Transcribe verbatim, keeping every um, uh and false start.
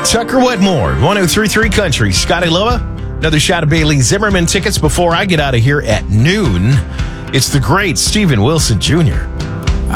Tucker Wetmore, one oh three point three Country. Scotty Loa, another shot of Bailey Zimmerman tickets before I get out of here at noon. It's the great Steven Wilson Junior